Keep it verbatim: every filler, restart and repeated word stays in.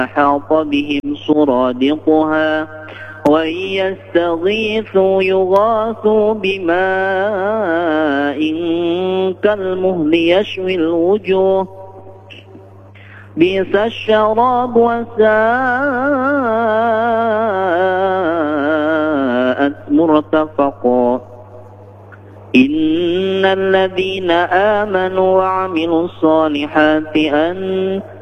أحاط بهم سرادقها وإن يستغيثوا يغاثوا بماء كالمهل يشوي الوجوه بئس الشراب وساءت مرتفقا إن الذين آمنوا وعملوا الصالحات أن